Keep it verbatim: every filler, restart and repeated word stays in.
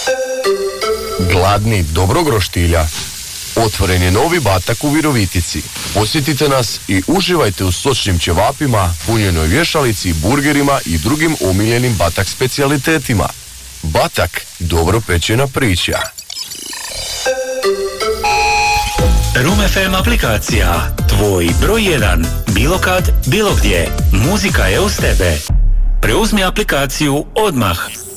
Gladni dobrog roštilja? Otvoren je novi Batak u Virovitici. Posjetite nas i uživajte u sočnim ćevapima, punjenoj vješalici, burgerima i drugim omiljenim Batak specijalitetima. Batak, dobro pečena priča. Room ef em aplikacija, tvoj broj jedan, bilo kad, bilo gdje. Muzika je uz tebe. Preuzmi aplikaciju odmah.